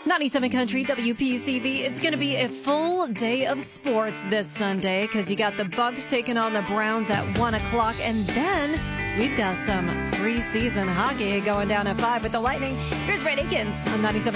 97 Country, WPCV. It's going to be a full day of sports this Sunday because you got the Bucks taking on the Browns at 1 o'clock. And then we've got some preseason hockey going down at 5 with the Lightning. Here's Ray Akins on 97.